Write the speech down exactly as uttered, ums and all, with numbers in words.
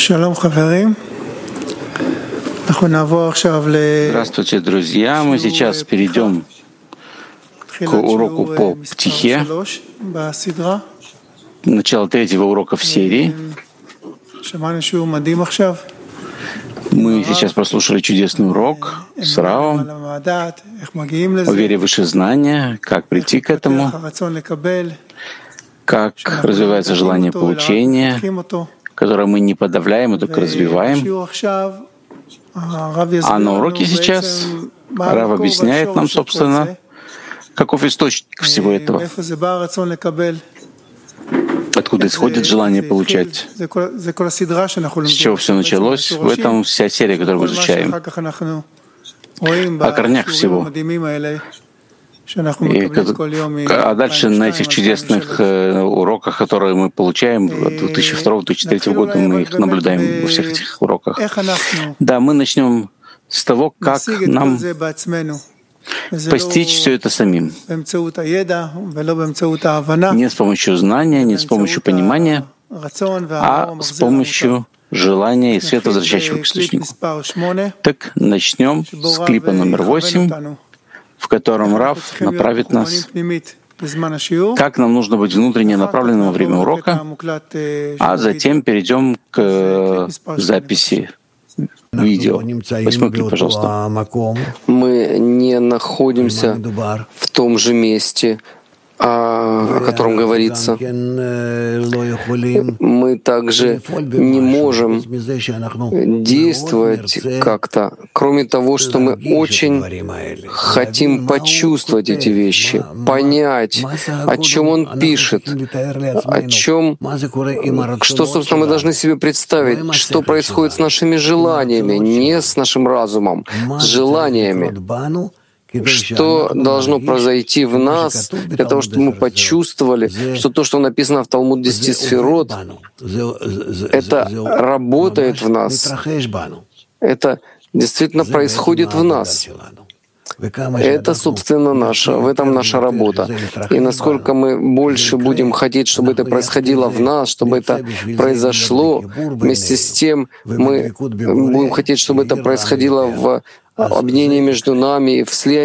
Здравствуйте, друзья! Мы сейчас перейдем к уроку по птихе, начало третьего урока в серии. Мы сейчас прослушали чудесный урок с Равом о вере в высшее знание, как прийти к этому, как развивается желание получения, которое мы не подавляем, а только развиваем. А на уроке сейчас Рав объясняет нам, собственно, каков источник всего этого, откуда исходит желание получать, с чего все началось. В этом вся серия, которую мы изучаем, о корнях всего. И, а дальше на этих чудесных э, уроках, которые мы получаем от две тысячи второго — две тысячи третьего года, мы их наблюдаем во всех этих уроках. Да, мы начнем с того, как нам постичь все это самим. Не с помощью знания, не с помощью понимания, а с помощью желания и света, возвращающего к источнику. Так, начнем с клипа номер восемь, в котором Рав направит нас, как нам нужно быть внутренне направленным во время урока, а затем перейдем к записи видео. Восьмой клип, пожалуйста. Мы не находимся в том же месте, о котором говорится. Мы также не можем действовать как-то, кроме того, что мы очень хотим почувствовать эти вещи, понять, о чем он пишет, о чем, что, собственно, мы должны себе представить, что происходит с нашими желаниями, не с нашим разумом, с желаниями. Что должно произойти в нас для того, чтобы мы почувствовали, что то, что написано в Талмуд десяти сферот, это работает в нас, это действительно происходит в нас. Это, собственно, наша, в этом наша работа. И насколько мы больше будем хотеть, чтобы это происходило в нас, чтобы это произошло, вместе с тем мы будем хотеть, чтобы это происходило в объединении между нами, в слиянии